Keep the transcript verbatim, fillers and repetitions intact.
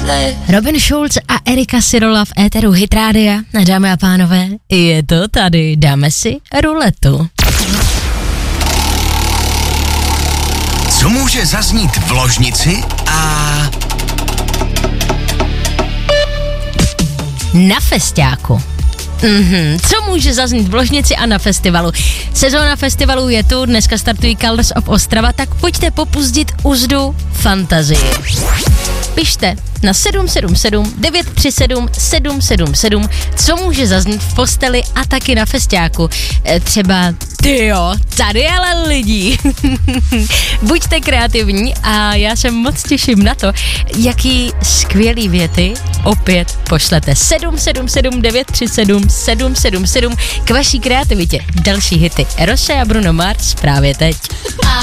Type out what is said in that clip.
chvíli. Robin Schulz a Erika Sirola v éteru Hit Rádia. A dámy a pánové, je to tady. Dáme si ruletu. Co může zaznít v ložnici a... Na festiáku. Mhm. Co může zaznít v ložnici a na festivalu? Sezóna festivalů je tu, dneska startují Colors of Ostrava, tak pojďte popuzdit uzdu fantazii. Pište na sedm sedm sedm devět tři sedm sedm sedm sedm, co může zaznít v posteli a taky na festiáku. E, třeba, tyjo, tady ale lidí. Buďte kreativní a já se moc těším na to, jaký skvělý věty opět pošlete. sedm sedm sedm devět tři sedm sedm sedm sedm k vaší kreativitě. Další hity Eroše a Bruno Mars právě teď.